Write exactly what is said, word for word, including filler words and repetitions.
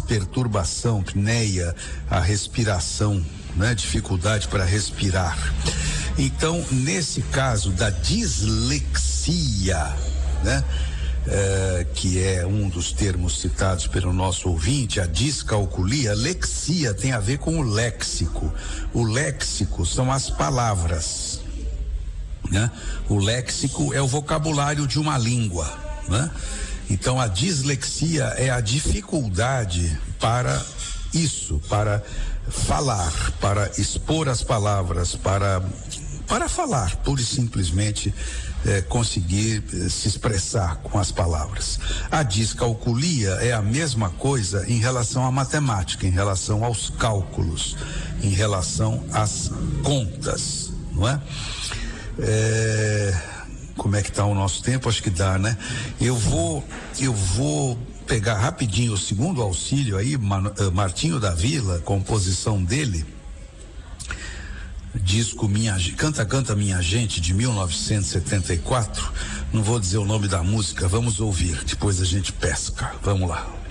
perturbação, pneia, a respiração, né? Dificuldade para respirar. Então, nesse caso da dislexia, né? É, que é um dos termos citados pelo nosso ouvinte, a discalculia, lexia tem a ver com o léxico. O léxico são as palavras, né? O léxico é o vocabulário de uma língua, né? Então a dislexia é a dificuldade para isso, para falar, para expor as palavras, para para falar, pura e simplesmente é, conseguir é, se expressar com as palavras. A discalculia é a mesma coisa em relação à matemática, em relação aos cálculos, em relação às contas, não é? É, como é que está o nosso tempo? Acho que dá, né? Eu vou, eu vou pegar rapidinho o segundo auxílio aí, Martinho da Vila, composição dele, disco Minha Canta Canta Minha Gente, de mil novecentos e setenta e quatro. Não vou dizer o nome da música, vamos ouvir, depois a gente pesca. Vamos lá.